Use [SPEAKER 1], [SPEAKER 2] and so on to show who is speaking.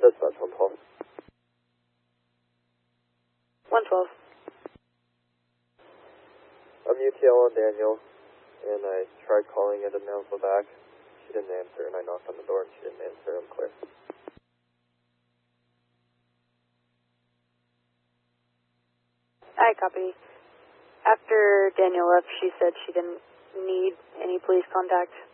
[SPEAKER 1] Dispatch 112.
[SPEAKER 2] 112.
[SPEAKER 1] I'm UTL on Daniel, and I tried calling and didn't answer back. She didn't answer, and I knocked on the door and she didn't answer. I'm clear.
[SPEAKER 2] I copy. After Daniel left, she said she didn't need any police contact.